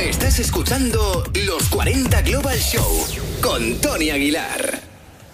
Estás escuchando Los 40 Global Show con Tony Aguilar.